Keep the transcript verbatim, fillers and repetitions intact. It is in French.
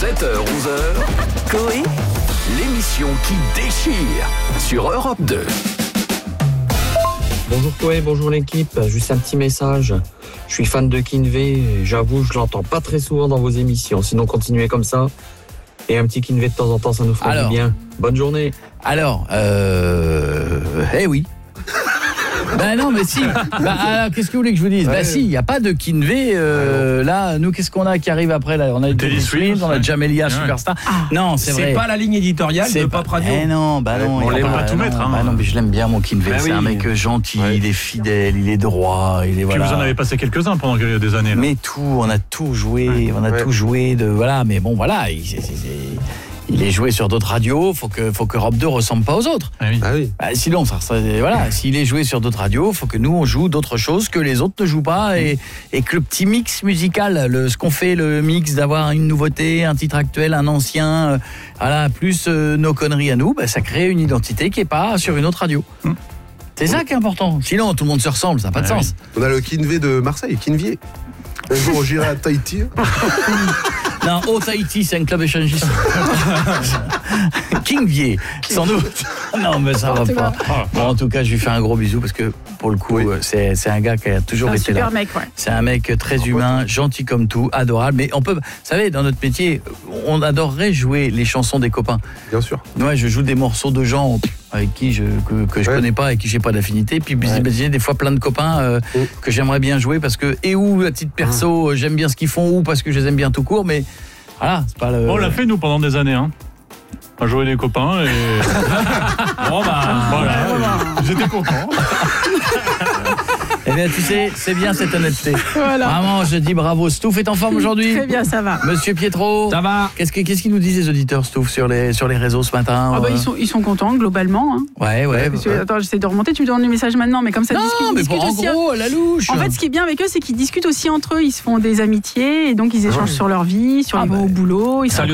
sept heures onze heures, Coé, l'émission qui déchire sur Europe deux. Bonjour Coé, bonjour l'équipe, juste un petit message. Je suis fan de Kinvey, j'avoue je l'entends pas très souvent dans vos émissions, sinon continuez comme ça. Et un petit Kinvey de temps en temps, ça nous fera alors, du bien. Bonne journée. Alors, euh... eh oui. Ben non, mais si. Bah, alors, qu'est-ce que vous voulez que je vous dise? Bah si, il n'y a pas de Kinvey. Euh, là, nous, qu'est-ce qu'on a qui arrive après là? On a Teddy Swims, on a Jamelia, ouais. Superstar. Ah, non, c'est, c'est vrai. C'est pas la ligne éditoriale de Pop Radio. Eh non, bah non. On l'aime pas tout mettre. Hein. Bah non, mais je l'aime bien, mon Kinvey. Bah c'est oui. un mec gentil, ouais. il est fidèle, il est droit. Il est, voilà. Puis vous en avez passé quelques-uns pendant des années. Là. Mais tout, on a tout joué, ouais. on a ouais. tout joué. De, voilà, mais bon, voilà. Il, c'est, c'est, c'est... Il est joué sur d'autres radios, faut que faut que Europe deux ressemble pas aux autres. Ah oui. Ah oui. Bah, sinon ça, ça voilà, s'il est joué sur d'autres radios, faut que nous on joue d'autres choses que les autres ne jouent pas et et que le petit mix musical, le ce qu'on fait le mix d'avoir une nouveauté, un titre actuel, un ancien, euh, voilà, plus euh, nos conneries à nous, bah, ça crée une identité qui est pas sur une autre radio. Hum. C'est ça qui est important. Sinon tout le monde se ressemble, ça n'a pas de ah sens. Oui. On a le Kinvey de Marseille, Kinvier. Un jour j'irai à Tahiti. Non, au Tahiti, c'est un club échangiste. Kinvier, sans doute. Non, mais ça va pas. Bon, en tout cas, je lui fais un gros bisou parce que pour le coup, oui. c'est, c'est un gars qui a toujours un été là. Mec, ouais. C'est un mec très oh, humain, ouais. gentil comme tout, adorable. Mais on peut, vous savez, dans notre métier, on adorerait jouer les chansons des copains. Bien sûr. Moi, je joue des morceaux de gens avec qui je que, que je ouais. connais pas et qui j'ai pas d'affinité. Puis ouais. j'ai des fois plein de copains euh, mm. que j'aimerais bien jouer parce que et ou à titre perso, mm. j'aime bien ce qu'ils font ou parce que je les aime bien tout court, mais voilà, c'est pas le... On l'a fait nous pendant des années hein. On jouait des copains et bon bah voilà, j'étais content. Eh bien, tu sais, c'est bien cette honnêteté. Voilà. Vraiment, je dis bravo. Stouff est en forme aujourd'hui? Très bien, ça va. Monsieur Pietro? Ça va. Qu'est-ce, que, qu'est-ce qu'ils nous disent les auditeurs, Stouff, sur les, sur les réseaux ce matin? Ah bah, ils, sont, ils sont contents, globalement. Hein. Ouais, ouais. Parce que, attends, j'essaie de remonter, tu me donnes les messages maintenant, mais comme ça, non, discute, mais discute pour, aussi. En gros, à la louche. En fait, ce qui est bien avec eux, c'est qu'ils discutent aussi entre eux. Ils se font des amitiés, et donc ils échangent ouais. sur leur vie, sur les bons bah, au boulot. Ils ça, sont